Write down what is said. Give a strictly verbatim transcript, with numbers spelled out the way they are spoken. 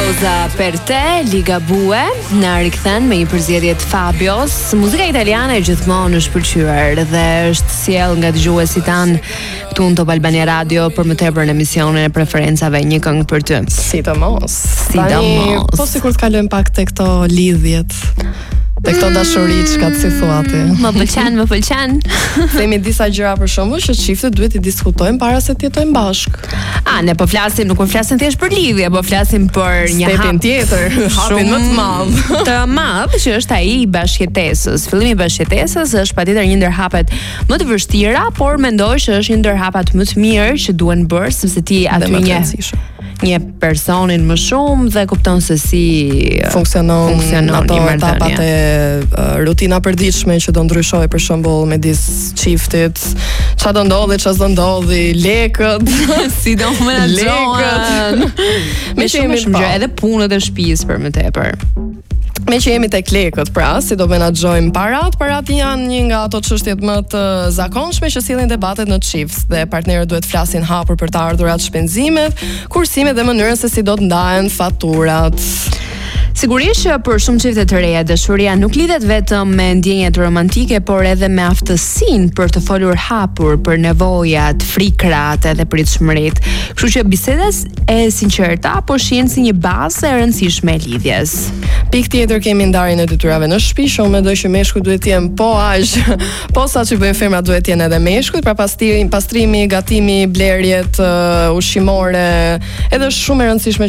Cosa per te, Ligabue, na rikthen me një përzgjedhje të Fabios. Muzika italiane gjithmonë është pëlqyer dhe është sjell nga dëgjuesit tan këtu në Top Albania Radio për më tepër në emisionin e preferencave Një këngë për ty. Sidomos. Sidomos. Po sikur të kalojmë pak te këto lidhjet. Te këto dashuriç ka si thuati. Më pëlqen, më pëlqen. Themi disa gjëra për shembull që çiftet duhet të diskutojnë para se të jetojnë bashkë. A, ne po flasim, nuk po flasim thjesht për lidhje, po flasim për një hap tjetër, hapin më të madh. Të madh që është ai i bashkëjetesës. Fillimi i bashkëjetesës është patjetër një ndër hapet më të vështira, por mendoj që është një ndër hapat më të mirë që duhen bërë, sepse ti aty një një personin më shumë dhe kupton se si funksionon, funksionon ato etapat e uh, rutina përditshme që do ndryshojë për shembull midis çiftit, çfarë do ndodhi, çfarë do ndodhi, lekët, si do menaxhohen. Me shumë shumë gjë, edhe punët e shtëpisë për më tepër. Me që jemi tek lekët, pra, si do menaxhojmë parat, parat janë një nga ato çështjet më të zakonshme që sillin debatet në çift, dhe partnerët duhet flasin hapur për të ardhurat, shpenzimet, kursimet dhe mënyrën se si do të ndahen faturat. Sigurisht që për shumë çifte të reja dashuria nuk lidhet vetëm me ndjenjat romantike, por edhe me aftësinë për të folur hapur për nevojat, frikrat edhe pritshmëritë. Kështu që bisedat e sinqerta po shihen si një bazë e rëndësishme e lidhjes. Pikë tjetër kemi ndarjen e detyrave në shtëpi, shumë mendoj që meshkujt duhet të jenë po aq, po sa që bëjnë femrat duhet të jenë edhe meshkujt, pra pastrimi, pastrimi, gatimi, blerjet uh, ushqimore, edhe shumë e rëndësishme